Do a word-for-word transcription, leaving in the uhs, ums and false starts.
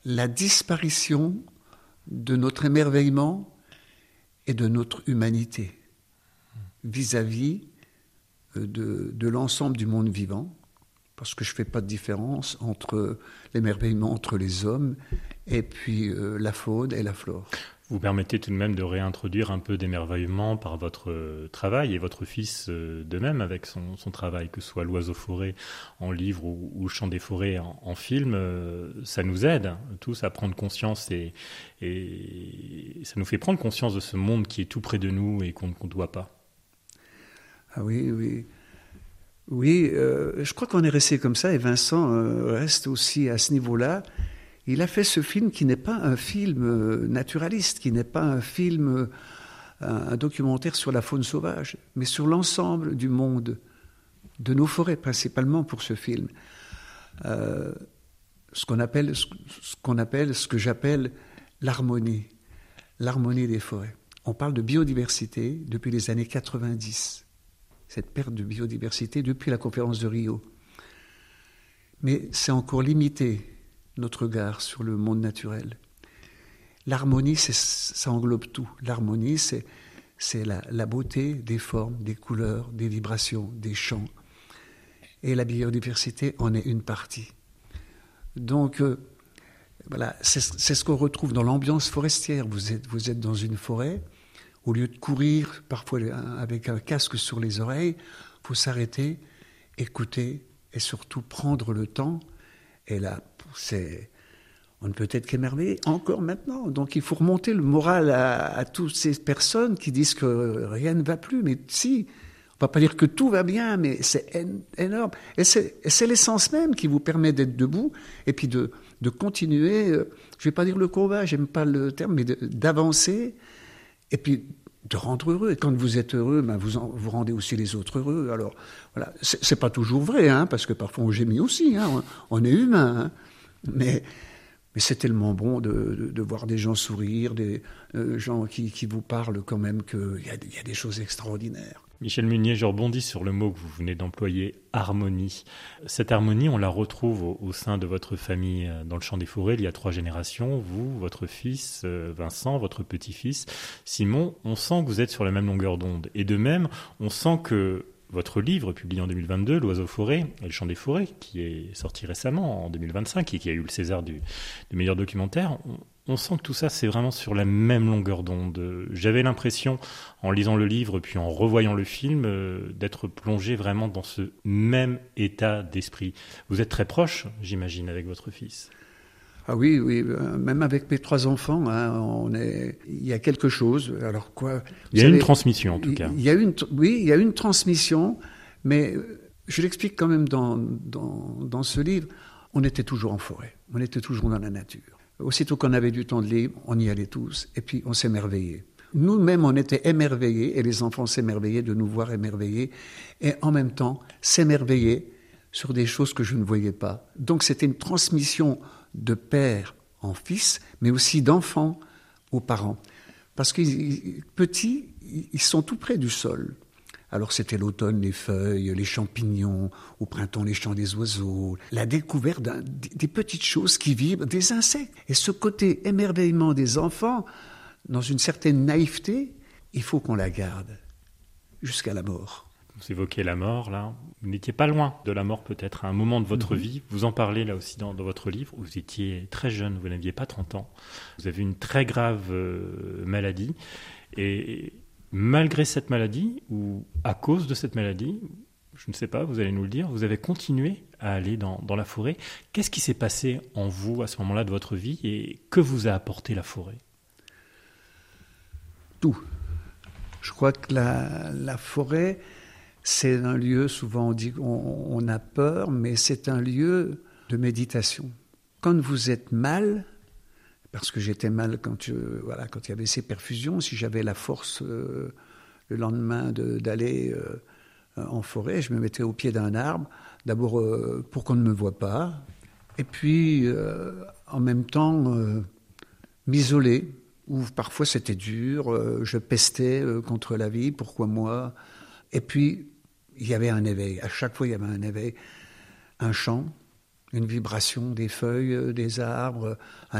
La disparition de notre émerveillement et de notre humanité vis-à-vis de, de l'ensemble du monde vivant, parce que je ne fais pas de différence entre l'émerveillement entre les hommes et puis euh, la faune et la flore. Vous permettez tout de même de réintroduire un peu d'émerveillement par votre travail et votre fils de même avec son, son travail, que ce soit l'oiseau-forêt en livre ou, ou le chant des forêts en, en film. Ça nous aide tous à prendre conscience et, et ça nous fait prendre conscience de ce monde qui est tout près de nous et qu'on ne doit pas. Ah oui, oui. Oui, euh, je crois qu'on est resté comme ça et Vincent euh, reste aussi à ce niveau-là. Il a fait ce film qui n'est pas un film naturaliste, qui n'est pas un film, un, un documentaire sur la faune sauvage, mais sur l'ensemble du monde, de nos forêts principalement pour ce film. Euh, ce qu'on appelle, ce qu'on appelle, ce que j'appelle l'harmonie, l'harmonie des forêts. On parle de biodiversité depuis les années quatre-vingt-dix, cette perte de biodiversité depuis la conférence de Rio. Mais c'est encore limité. Notre regard sur le monde naturel. L'harmonie, c'est, ça englobe tout. L'harmonie, c'est, c'est la, la beauté des formes, des couleurs, des vibrations, des chants. Et la biodiversité en est une partie. Donc, euh, voilà, c'est, c'est ce qu'on retrouve dans l'ambiance forestière. Vous êtes, vous êtes dans une forêt, au lieu de courir, parfois avec un casque sur les oreilles, il faut s'arrêter, écouter et surtout prendre le temps. Et là, c'est, on ne peut être qu'émerveillé, encore maintenant. Donc il faut remonter le moral à, à toutes ces personnes qui disent que rien ne va plus. Mais si, on ne va pas dire que tout va bien, mais c'est en, énorme. Et c'est, et c'est l'essence même qui vous permet d'être debout et puis de, de continuer, euh, je ne vais pas dire le combat, j'aime pas le terme, mais de, d'avancer et puis de rendre heureux. Et quand vous êtes heureux, ben vous, en, vous rendez aussi les autres heureux. Alors, voilà, c'est, c'est pas toujours vrai, hein, parce que parfois on gémit aussi, hein, on, on est humain, hein, mais, mais c'est tellement bon de, de, de voir des gens sourire, des euh, gens qui, qui vous parlent quand même qu'il y a, y a des choses extraordinaires. Michel Munier, je rebondis sur le mot que vous venez d'employer, harmonie. Cette harmonie, on la retrouve au, au sein de votre famille dans le Chant des Forêts, il y a trois générations, vous, votre fils Vincent, votre petit-fils Simon. On sent que vous êtes sur la même longueur d'onde. Et de même, on sent que votre livre, publié en deux mille vingt-deux, L'Oiseau-Forêt et le Chant des Forêts, qui est sorti récemment, en deux mille vingt-cinq, et qui a eu le César du, du meilleur documentaire, on, on sent que tout ça, c'est vraiment sur la même longueur d'onde. J'avais l'impression, en lisant le livre, puis en revoyant le film, euh, d'être plongé vraiment dans ce même état d'esprit. Vous êtes très proche, j'imagine, avec votre fils. Ah oui, oui, même avec mes trois enfants, hein, on est, il y a quelque chose. Alors quoi Il y a savez, une transmission, en tout cas. Il y a une, oui, il y a une transmission, mais je l'explique quand même dans, dans, dans ce livre. On était toujours en forêt, on était toujours dans la nature. Aussitôt qu'on avait du temps de libre, on y allait tous, et puis on s'émerveillait. Nous-mêmes, on était émerveillés, et les enfants s'émerveillaient de nous voir émerveillés, et en même temps, s'émerveillaient sur des choses que je ne voyais pas. Donc c'était une transmission de père en fils, mais aussi d'enfant aux parents. Parce que petits, ils sont tout près du sol. Alors c'était l'automne, les feuilles, les champignons, au printemps les chants des oiseaux, la découverte des petites choses qui vibrent, des insectes. Et ce côté émerveillement des enfants, dans une certaine naïveté, il faut qu'on la garde jusqu'à la mort. Vous évoquez la mort, là. Vous n'étiez pas loin de la mort, peut-être, à un moment de votre mmh. vie. Vous en parlez, là aussi, dans, dans votre livre. Vous étiez très jeune, vous n'aviez pas trente ans. Vous avez une très grave euh, maladie. Et malgré cette maladie, ou à cause de cette maladie, je ne sais pas, vous allez nous le dire, vous avez continué à aller dans, dans la forêt. Qu'est-ce qui s'est passé en vous, à ce moment-là de votre vie, et que vous a apporté la forêt ? Tout. Je crois que la, la forêt... c'est un lieu, souvent on dit qu'on on a peur, mais c'est un lieu de méditation. Quand vous êtes mal, parce que j'étais mal quand, je, voilà, quand il y avait ces perfusions, si j'avais la force euh, le lendemain de, d'aller euh, en forêt, je me mettais au pied d'un arbre, d'abord euh, pour qu'on ne me voie pas, et puis euh, en même temps euh, m'isoler, où parfois c'était dur, euh, je pestais euh, contre la vie, pourquoi moi ? Et puis, il y avait un éveil. À chaque fois, il y avait un éveil. Un chant, une vibration des feuilles, des arbres,